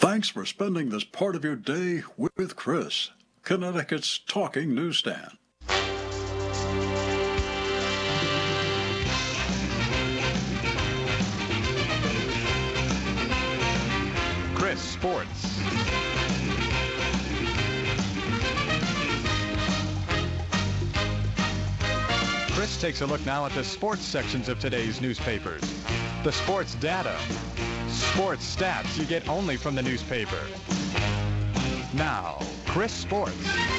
Thanks for spending this part of your day with Chris, Connecticut's talking newsstand. Chris Sports. Chris takes a look now at the sports sections of today's newspapers. The sports data, sports stats you get only from the newspaper. Now, Chris Sports.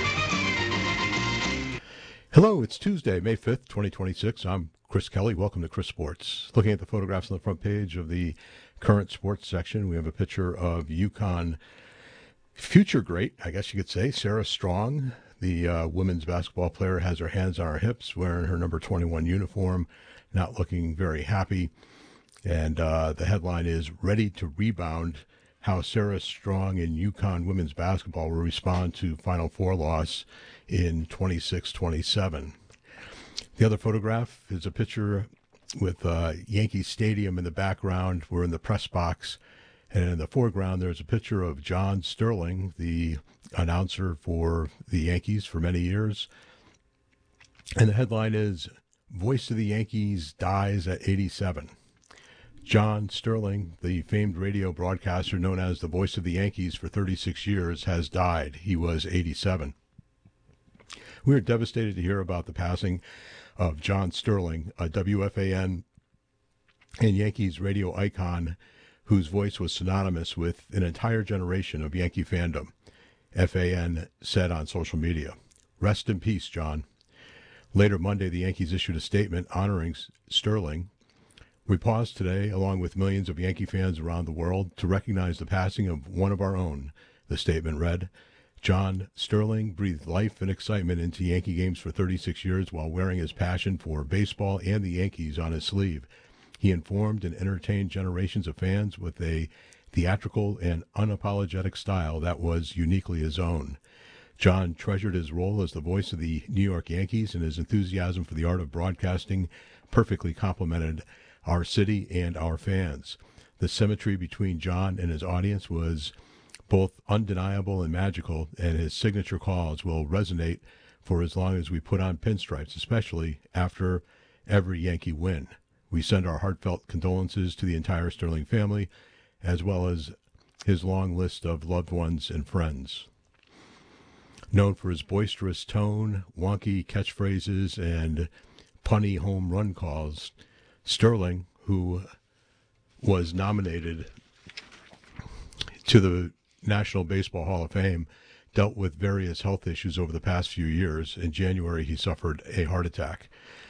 Hello, it's Tuesday, May 5th, 2026. I'm Chris Kelly. Welcome to Chris Sports. Looking at the photographs on the front page of the current sports section, we have a picture of UConn future great, I guess you could say, Sarah Strong. The women's basketball player has her hands on her hips, wearing her number 21 uniform, not looking very happy. And the headline is, Ready to Rebound, How Sarah Strong and UConn Women's Basketball Will Respond to Final Four Loss in 26-27. The other photograph is a picture with Yankee Stadium in the background. We're in the press box. And in the foreground, there's a picture of John Sterling, the announcer for the Yankees for many years. And the headline is, Voice of the Yankees Dies at 87. John Sterling, the famed radio broadcaster known as the voice of the Yankees for 36 years, has died. He was 87. We are devastated to hear about the passing of John Sterling, a WFAN and Yankees radio icon whose voice was synonymous with an entire generation of Yankee fandom. FAN said on social media, Rest in peace, John. Later Monday, the Yankees issued a statement honoring Sterling. We pause today, along with millions of Yankee fans around the world, to recognize the passing of one of our own, the statement read. John Sterling breathed life and excitement into Yankee games for 36 years while wearing his passion for baseball and the Yankees on his sleeve. He informed and entertained generations of fans with a theatrical and unapologetic style that was uniquely his own. John treasured his role as the voice of the New York Yankees, and his enthusiasm for the art of broadcasting perfectly complemented our city and our fans. The symmetry between John and his audience was both undeniable and magical, and his signature calls will resonate for as long as we put on pinstripes, especially after every Yankee win. We send our heartfelt condolences to the entire Sterling family, as well as his long list of loved ones and friends. Known for his boisterous tone, wonky catchphrases, and punny home run calls, Sterling, who was nominated to the National Baseball Hall of Fame, dealt with various health issues over the past few years. In January, he suffered a heart attack.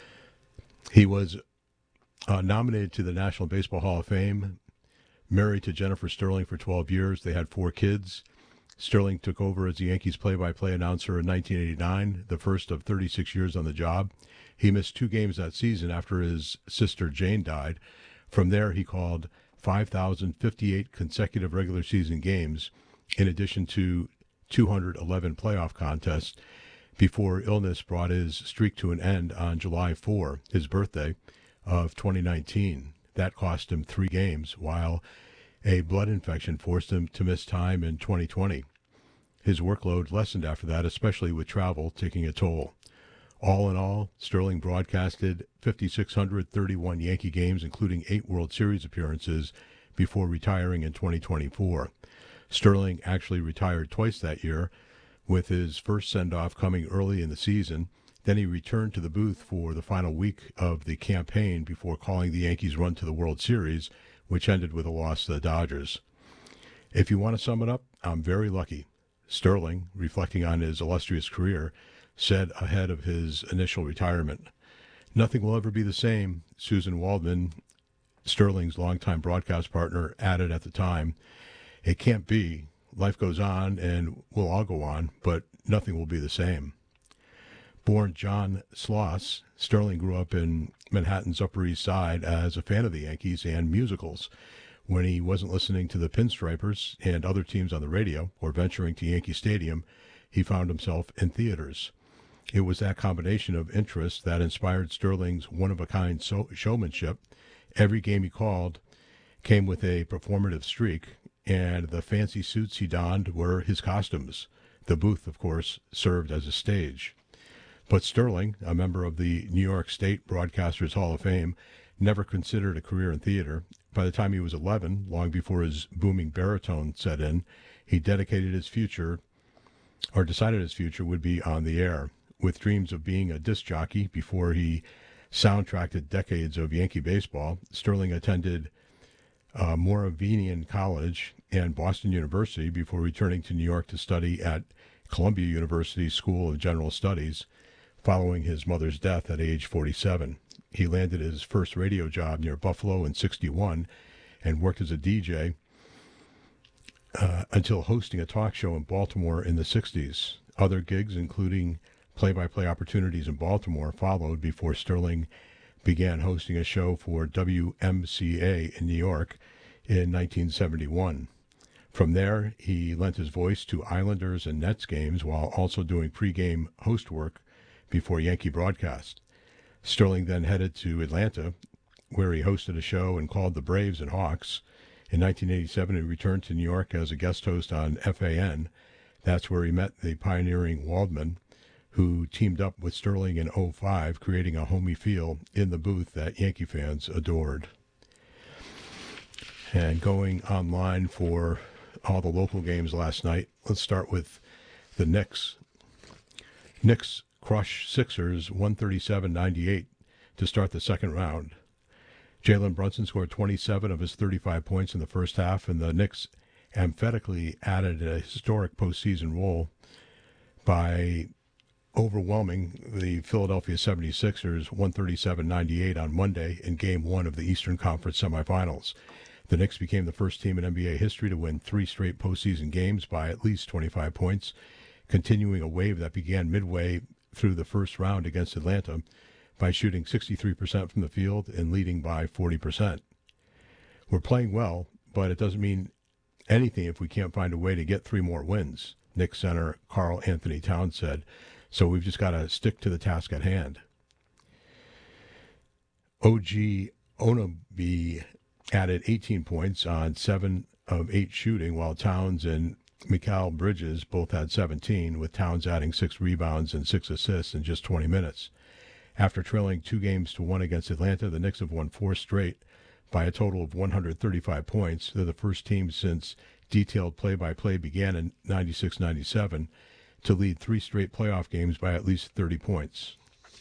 He was nominated to the National Baseball Hall of Fame, married to Jennifer Sterling for 12 years. They had 4 kids. Sterling took over as the Yankees play-by-play announcer in 1989, the first of 36 years on the job. He missed 2 games that season after his sister Jane died. From there, he called 5,058 consecutive regular season games, in addition to 211 playoff contests, before illness brought his streak to an end on July 4, his birthday, of 2019. That cost him 3 games, while a blood infection forced him to miss time in 2020. His workload lessened after that, especially with travel taking a toll. All in all, Sterling broadcasted 5,631 Yankee games, including 8 World Series appearances, before retiring in 2024. Sterling actually retired twice that year, with his first send-off coming early in the season. Then he returned to the booth for the final week of the campaign before calling the Yankees' run to the World Series, which ended with a loss to the Dodgers. If you want to sum it up, I'm very lucky. Sterling, reflecting on his illustrious career, said ahead of his initial retirement. Nothing will ever be the same, Susan Waldman, Sterling's longtime broadcast partner, added at the time. It can't be. Life goes on, and we'll all go on, but nothing will be the same. Born John Sloss, Sterling grew up in Manhattan's Upper East Side as a fan of the Yankees and musicals. When he wasn't listening to the Pinstripers and other teams on the radio or venturing to Yankee Stadium, he found himself in theaters. It was that combination of interests that inspired Sterling's one-of-a-kind showmanship. Every game he called came with a performative streak, and the fancy suits he donned were his costumes. The booth, of course, served as a stage. But Sterling, a member of the New York State Broadcasters Hall of Fame, never considered a career in theater. By the time he was 11, long before his booming baritone set in, he decided his future would be on the air. With dreams of being a disc jockey before he soundtracked decades of Yankee baseball, Sterling attended Moravian College and Boston University before returning to New York to study at Columbia University School of General Studies following his mother's death at age 47. He landed his first radio job near Buffalo in '61 and worked as a DJ until hosting a talk show in Baltimore in the 60s. Other gigs, including play-by-play opportunities in Baltimore, followed before Sterling began hosting a show for WMCA in New York in 1971. From there, he lent his voice to Islanders and Nets games while also doing pregame host work before Yankee broadcast. Sterling then headed to Atlanta, where he hosted a show and called the Braves and Hawks. In 1987, he returned to New York as a guest host on FAN. That's where he met the pioneering Waldman, who teamed up with Sterling in '05, creating a homey feel in the booth that Yankee fans adored. And going online for all the local games last night, let's start with the Knicks. Knicks crush Sixers 137-98 to start the second round. Jalen Brunson scored 27 of his 35 points in the first half, and the Knicks emphatically added a historic postseason role by overwhelming the Philadelphia 76ers 137-98 on Monday in Game 1 of the Eastern Conference semifinals. The Knicks became the first team in NBA history to win 3 straight postseason games by at least 25 points, continuing a wave that began midway through the first round against Atlanta by shooting 63% from the field and leading by 40%. We're playing well, but it doesn't mean anything if we can't find a way to get 3 more wins, Knicks center Karl Anthony Towns said. So we've just got to stick to the task at hand. OG Anunoby added 18 points on 7 of 8 shooting, while Towns and Mikal Bridges both had 17, with Towns adding 6 rebounds and 6 assists in just 20 minutes. After trailing 2-1 against Atlanta, the Knicks have won 4 straight by a total of 135 points. They're the first team since detailed play-by-play began in 96-97 to lead 3 straight playoff games by at least 30 points.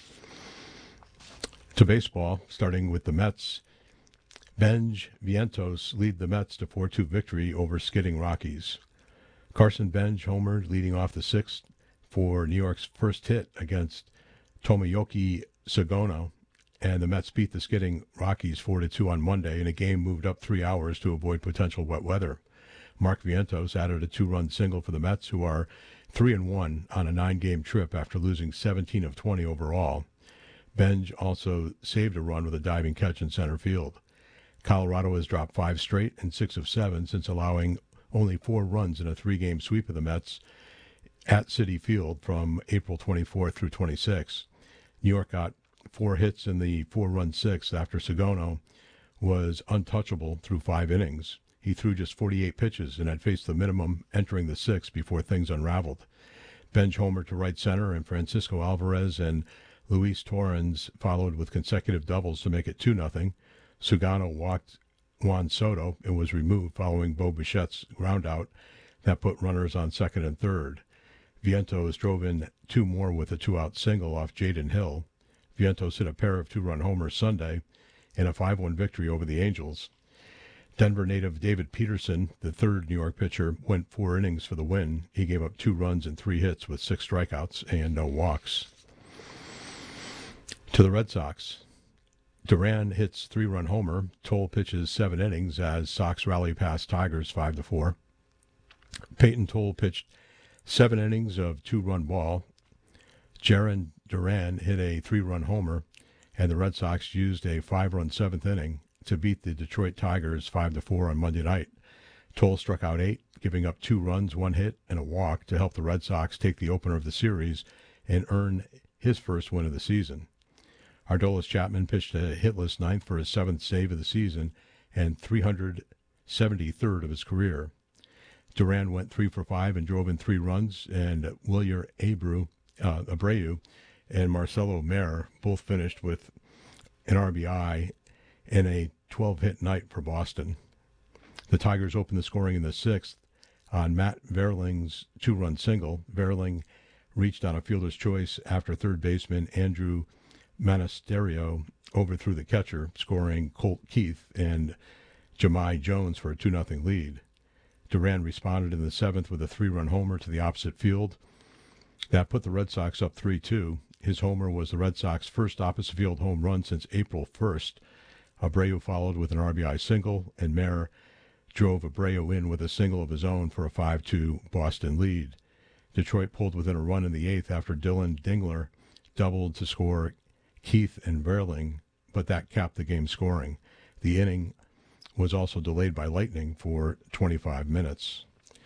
To baseball, starting with the Mets, Benj Vientos lead the Mets to 4-2 victory over skidding Rockies. Carson Benj homered, leading off the 6th for New York's first hit against Tomoyuki Sugono, and the Mets beat the skidding Rockies 4-2 on Monday in a game moved up 3 hours to avoid potential wet weather. Mark Vientos added a 2-run single for the Mets, who are 3-1 on a 9-game trip after losing 17 of 20 overall. Benj also saved a run with a diving catch in center field. Colorado has dropped 5 straight and 6 of 7 since allowing only 4 runs in a 3-game sweep of the Mets at Citi Field from April 24th through 26th. New York got 4 hits in the 4-run 6th after Sugono was untouchable through 5 innings. He threw just 48 pitches and had faced the minimum entering the 6th before things unraveled. Benj homered to right center, and Francisco Alvarez and Luis Torrens followed with consecutive doubles to make it 2-0. Sugono walked Juan Soto and was removed following Bo Bichette's groundout that put runners on second and third. Vientos drove in 2 more with a 2-out single off Jaden Hill. Vientos hit a pair of 2-run homers Sunday in a 5-1 victory over the Angels. Denver native David Peterson, the third New York pitcher, went 4 innings for the win. He gave up 2 runs and 3 hits with 6 strikeouts and no walks. To the Red Sox, Duran hits 3-run homer. Toll pitches 7 innings as Sox rally past Tigers 5-4. Peyton Toll pitched 7 innings of 2-run ball. Jarren Duran hit a 3-run homer, and the Red Sox used a 5-run 7th inning to beat the Detroit Tigers 5-4 on Monday night. Toll struck out 8, giving up 2 runs, 1 hit, and a walk to help the Red Sox take the opener of the series and earn his first win of the season. Aroldis Chapman pitched a hitless 9th for his 7th save of the season and 300 73rd of his career. Duran went 3 for 5 and drove in 3 runs, and Wilyer Abreu and Marcelo Mayer both finished with an RBI in a 12-hit night for Boston. The Tigers opened the scoring in the 6th on Matt Verling's 2-run single. Verling reached on a fielder's choice after third baseman Andrew Monasterio overthrew the catcher, scoring Colt Keith and Jahmai Jones for a 2-0 lead. Duran responded in the 7th with a 3-run homer to the opposite field. That put the Red Sox up 3-2. His homer was the Red Sox' first opposite field home run since April 1st. Abreu followed with an RBI single, and Mayer drove Abreu in with a single of his own for a 5-2 Boston lead. Detroit pulled within a run in the 8th after Dylan Dingler doubled to score Keith and Verling, but that capped the game scoring. The inning was also delayed by lightning for 25 minutes.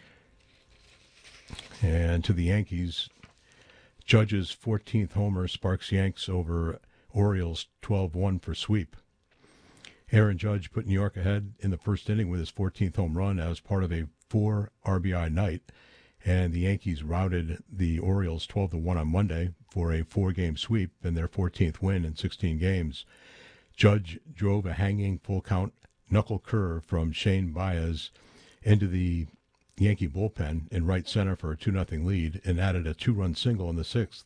And to the Yankees, Judge's 14th homer sparks Yanks over Orioles 12-1 for sweep. Aaron Judge put New York ahead in the first inning with his 14th home run as part of a 4 RBI night, and the Yankees routed the Orioles 12-1 on Monday for a 4-game sweep and their 14th win in 16 games. Judge drove a hanging full-count knuckle curve from Shane Baez into the Yankee bullpen in right center for a 2-0 lead and added a 2-run single in the 6th.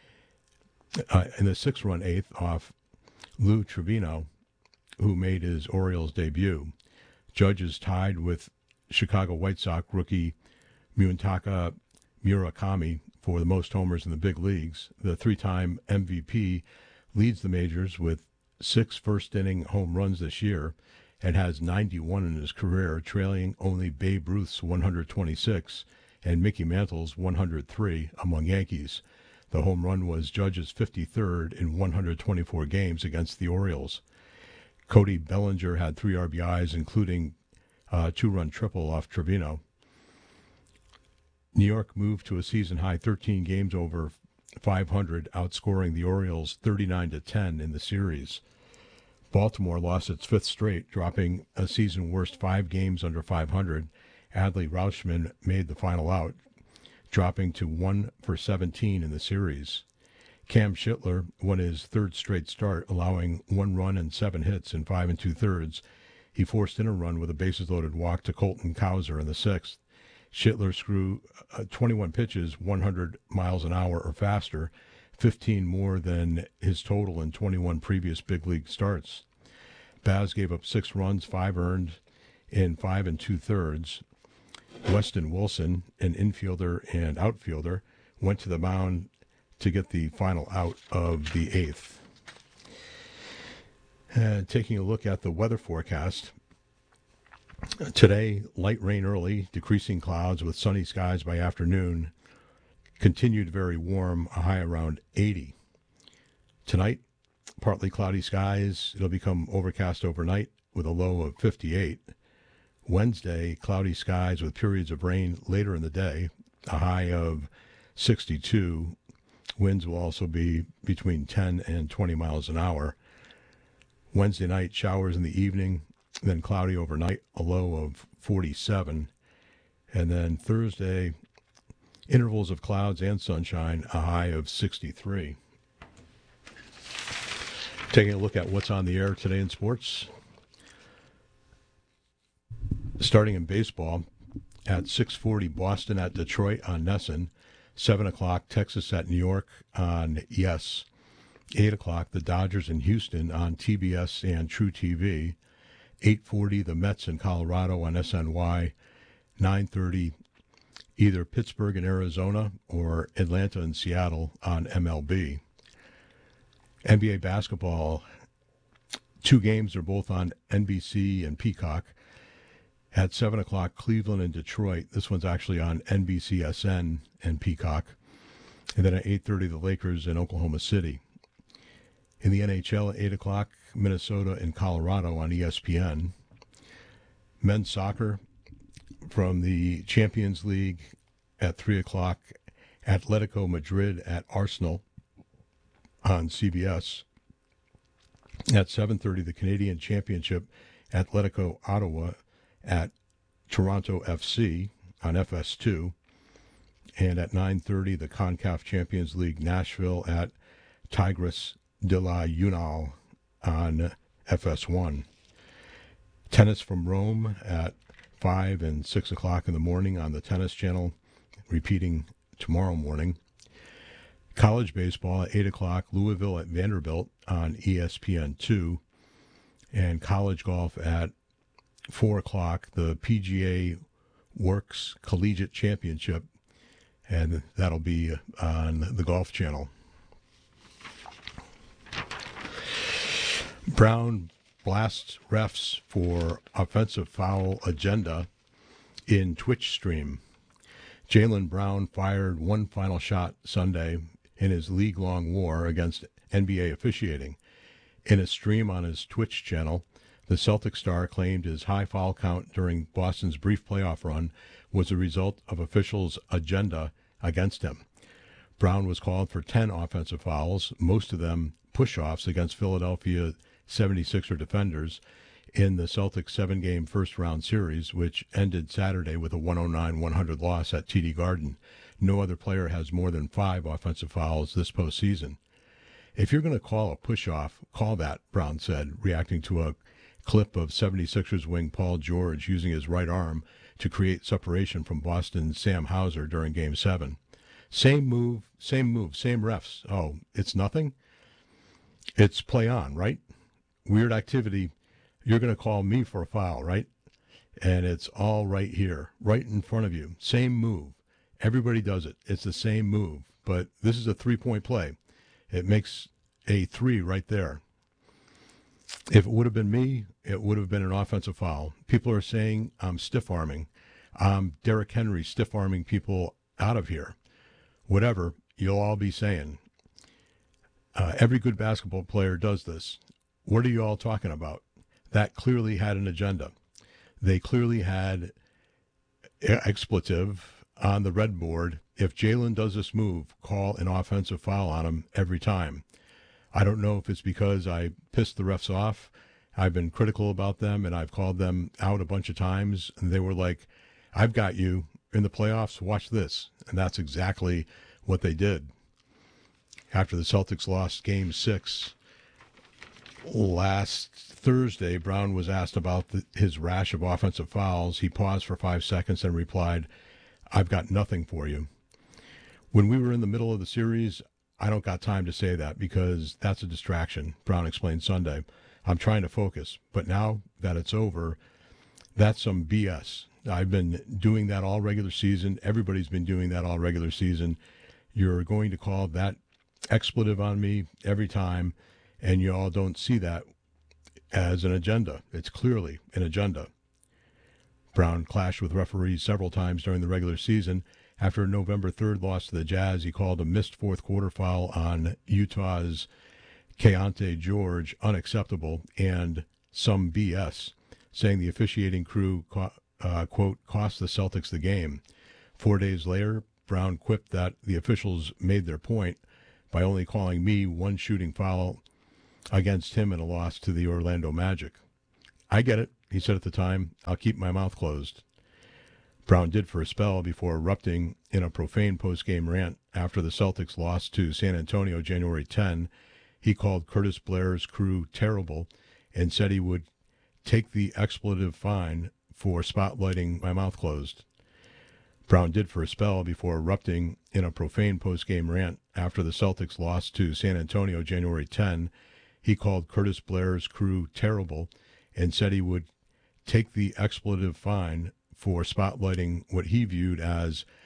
In the 6-run 8th off Lou Trevino, who made his Orioles debut. Judge is tied with Chicago White Sox rookie Munetaka Murakami for the most homers in the big leagues. The 3-time MVP leads the majors with 6 first-inning home runs this year and has 91 in his career, trailing only Babe Ruth's 126 and Mickey Mantle's 103 among Yankees. The home run was Judge's 53rd in 124 games against the Orioles. Cody Bellinger had 3 RBIs, including a 2-run triple off Trevino. New York moved to a season-high 13 games over 500, outscoring the Orioles 39-10 in the series. Baltimore lost its 5th straight, dropping a season-worst 5 games under 500. Adley Rutschman made the final out, dropping to 1 for 17 in the series. Cam Schittler won his 3rd straight start, allowing 1 run and 7 hits in 5 2/3. He forced in a run with a bases-loaded walk to Colton Cowser in the 6th. Schittler threw 21 pitches, 100 miles an hour or faster, 15 more than his total in 21 previous big league starts. Baz gave up 6 runs, 5 earned in 5 2/3. Weston Wilson, an infielder and outfielder, went to the mound to get the final out of the 8th. Taking a look at the weather forecast. Today, light rain early, decreasing clouds with sunny skies by afternoon. Continued very warm, a high around 80. Tonight, partly cloudy skies. It'll become overcast overnight with a low of 58. Wednesday, cloudy skies with periods of rain later in the day, a high of 62. Winds will also be between 10 and 20 miles an hour. Wednesday night, showers in the evening, then cloudy overnight, a low of 47. And then Thursday, intervals of clouds and sunshine, a high of 63. Taking a look at what's on the air today in sports. Starting in baseball, at 6:40, Boston at Detroit on NESN. 7 o'clock, Texas at New York on YES. 8 o'clock, the Dodgers in Houston on TBS and True TV. 8:40, the Mets in Colorado on SNY. 9:30, either Pittsburgh in Arizona or Atlanta and Seattle on MLB. NBA basketball, 2 games are both on NBC and Peacock. At 7 o'clock, Cleveland and Detroit. This one's actually on NBCSN and Peacock. And then at 8:30, the Lakers in Oklahoma City. In the NHL, at 8 o'clock, Minnesota and Colorado on ESPN. Men's soccer from the Champions League at 3 o'clock, Atletico Madrid at Arsenal on CBS. At 7:30, the Canadian Championship, Atletico Ottawa at Toronto FC on FS2. And at 9:30, the CONCACAF Champions League Nashville at Tigres de la Unión on FS1. Tennis from Rome at 5 and 6 o'clock in the morning on the Tennis Channel, repeating tomorrow morning. College baseball at 8 o'clock, Louisville at Vanderbilt on ESPN2. And college golf at 4 o'clock, the PGA Works Collegiate Championship, and that'll be on the Golf Channel. Brown blasts refs for offensive foul agenda in Twitch stream. Jaylen Brown fired one final shot Sunday in his league-long war against NBA officiating. In a stream on his Twitch channel, the Celtic star claimed his high foul count during Boston's brief playoff run was a result of officials' agenda against him. Brown was called for 10 offensive fouls, most of them push-offs against Philadelphia 76er defenders in the Celtics' 7-game first-round series, which ended Saturday with a 109-100 loss at TD Garden. No other player has more than 5 offensive fouls this postseason. If you're going to call a push-off, call that, Brown said, reacting to a clip of 76ers wing Paul George using his right arm to create separation from Boston's Sam Hauser during Game 7. Same move, same refs. Oh, it's nothing? It's play on, right? Weird activity. You're going to call me for a foul, right? And it's all right here, right in front of you. Same move. Everybody does it. It's the same move. But this is a three-point play. It makes a 3 right there. If it would have been me, it would have been an offensive foul. People are saying I'm stiff-arming. I'm Derrick Henry stiff-arming people out of here. Whatever you'll all be saying. Every good basketball player does this. What are you all talking about? That clearly had an agenda. They clearly had expletive on the red board. If Jaylen does this move, call an offensive foul on him every time. I don't know if it's because I pissed the refs off. I've been critical about them, and I've called them out a bunch of times. And they were like, I've got you in the playoffs. Watch this. And that's exactly what they did. After the Celtics lost Game 6 last Thursday, Brown was asked about his rash of offensive fouls. He paused for 5 seconds and replied, I've got nothing for you. When we were in the middle of the series, I don't got time to say that because that's a distraction, Brown explained Sunday. I'm trying to focus, but now that it's over, that's some BS. I've been doing that all regular season. Everybody's been doing that all regular season. You're going to call that expletive on me every time, and you all don't see that as an agenda. It's clearly an agenda. Brown clashed with referees several times during the regular season. After a November 3rd loss to the Jazz, he called a missed fourth quarter foul on Utah's Keontae George unacceptable and some BS, saying the officiating crew, quote, cost the Celtics the game. 4 days later, Brown quipped that the officials made their point by only calling me one shooting foul against him in a loss to the Orlando Magic. I get it, he said at the time. I'll keep my mouth closed. Brown did for a spell before erupting in a profane post-game rant after the Celtics lost to San Antonio January 10. He called Curtis Blair's crew terrible and said he would take the expletive fine for spotlighting my mouth closed. Brown did for a spell before erupting in a profane post-game rant after the Celtics lost to San Antonio January 10. He called Curtis Blair's crew terrible and said he would take the expletive fine for spotlighting what he viewed as